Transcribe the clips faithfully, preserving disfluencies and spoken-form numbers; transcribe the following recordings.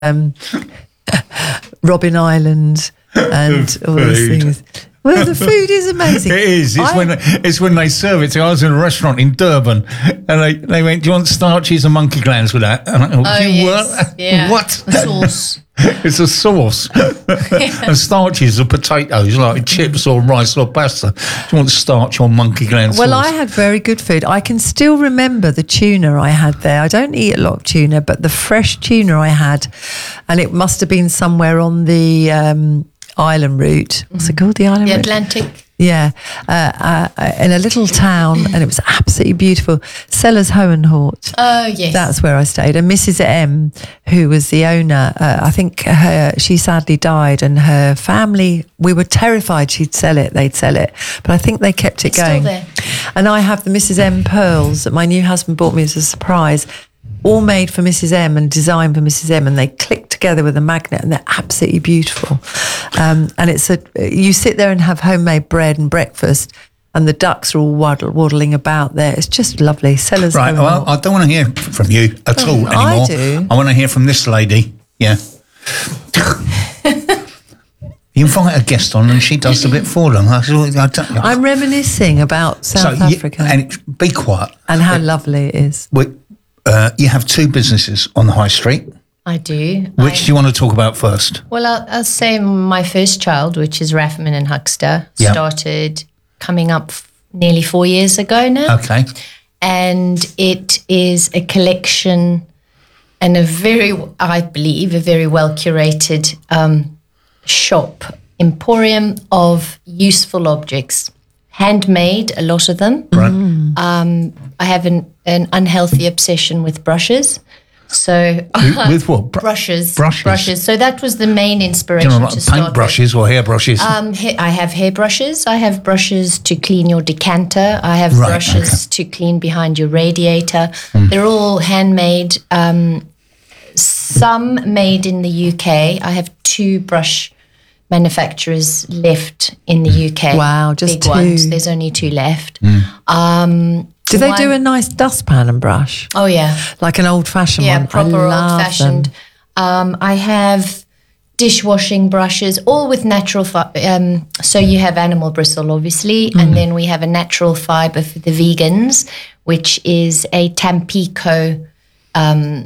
um, Robin Island and all those things. Well, the food is amazing. It is. It's I, when it's when they serve it. I was in a restaurant in Durban, and they, they went, "Do you want starches and monkey glands with that?" And I went, Oh, "Do you yes. what? Yeah. What? A sauce. It's a sauce." And starches are potatoes, like chips or rice or pasta. Do you want starch or monkey gland well, sauce? I had very good food. I can still remember the tuna I had there. I don't eat a lot of tuna, but the fresh tuna I had, and it must have been somewhere on the um, island route. What's it called? The island The route? Atlantic. Yeah, uh, uh, in a little town, and it was absolutely beautiful. Sellers Hohenhort. Oh, yes. That's where I stayed. And Missus M, who was the owner, uh, I think her, she sadly died, and her family, we were terrified she'd sell it, they'd sell it. But I think they kept it It's still going. there. And I have the Missus M pearls that my new husband bought me as a surprise, all made for Missus M and designed for Missus M, and they click together with a magnet, and they're absolutely beautiful. Um, and it's a you sit there and have homemade bread and breakfast, and the ducks are all waddle, waddling about there. It's just lovely. Sellers Right. Well, I don't want to hear from you at all I anymore. do. I want to hear from this lady. Yeah. You invite a guest on, and she does the bit for them. I, I don't, I, I'm reminiscing about South so you- Africa and it, be quiet. and how lovely it is. We, uh, you have two businesses on the high street. I do. Which I, do you want to talk about first? well, I'll, I'll say my first child, which is Rafferman and Huckster, Yeah. started coming up f- nearly four years ago now. Okay. And it is a collection and a very, I believe, a very well curated um, shop emporium of useful objects, handmade, a lot of them. Right. Um, I have an, an unhealthy obsession with brushes. So With- with what? Br- brushes, brushes? brushes. So that was the main Do inspiration you know, to like start paint with. brushes or hair brushes? Um, ha- I have hair brushes. I have brushes to clean your decanter. I have Right, brushes to clean behind your radiator. They're all handmade. Um, some made in the U K. I have two brush manufacturers left in the U K. Wow, just big two. ones. There's only two left. Um, Do they one- do a nice dustpan and brush? Oh yeah. Like an old-fashioned Yeah, one? proper I love old-fashioned. them. Um, I have dishwashing brushes, all with natural. Fi- um, so you have animal bristle, obviously, and then we have a natural fiber for the vegans, which is a Tampico. Um,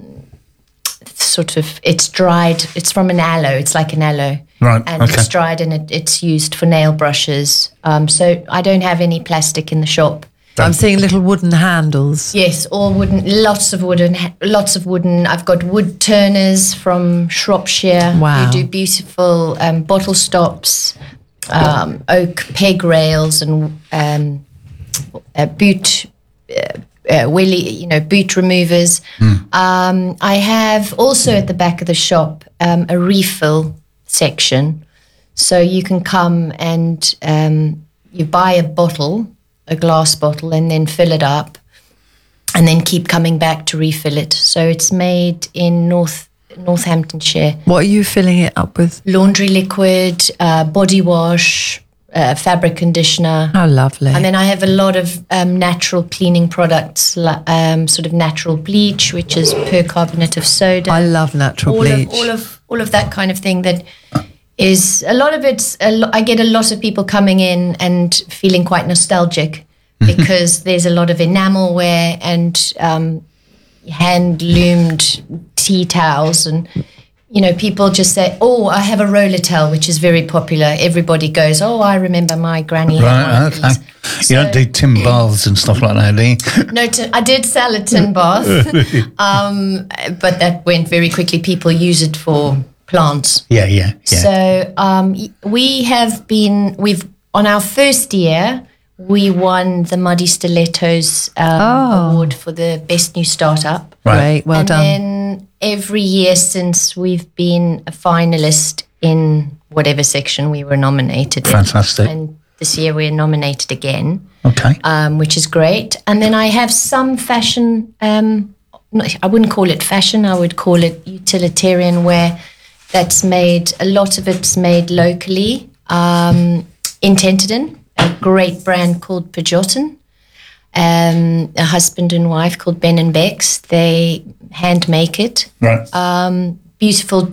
sort of, it's dried. It's from an aloe. It's like an aloe, Right, And okay. it's dried, and it, it's used for nail brushes. Um, so I don't have any plastic in the shop. I'm seeing little wooden handles. Yes, all wooden, lots of wooden, lots of wooden. I've got wood turners from Shropshire. Wow. Who do beautiful um, bottle stops, um, oak peg rails, and um, uh, boot, uh, uh, willy, you know, boot removers. Um, I have also at the back of the shop um, a refill section, so you can come and um, you buy a bottle. A glass bottle, and then fill it up, and then keep coming back to refill it. So it's made in North Northamptonshire. What are you filling it up with? Laundry liquid, uh, body wash, uh, fabric conditioner. How lovely. And then I have a lot of um, natural cleaning products, li- um, sort of natural bleach, which is percarbonate of soda. I love natural all bleach. Of, all of all of that kind of thing. That is a lot of it's. A lo- I get a lot of people coming in and feeling quite nostalgic because there's a lot of enamel wear and um, hand loomed tea towels, and you know, people just say, "Oh, I have a roller towel," which is very popular. Everybody goes, "Oh, I remember my granny." had one Right, of okay. these." You don't do tin baths and stuff like that, do you? No, t- I did sell a tin bath, um, but that went very quickly. People use it for plants. Yeah, yeah, yeah. So um, y- we have been, we've, on our first year, we won the Muddy Stilettos um, Oh. award for the best new startup. Right. Great, well and done. then every year since, we've been a finalist in whatever section we were nominated in. Fantastic. And this year we're nominated again, Okay. um, which is great. And then I have some fashion, um, no, I wouldn't call it fashion, I would call it utilitarian wear that's made, a lot of it's made locally um, in Tenterden, a great brand called Pajotten, um, a husband and wife called Ben and Bex. They hand make it. Right. Um, beautiful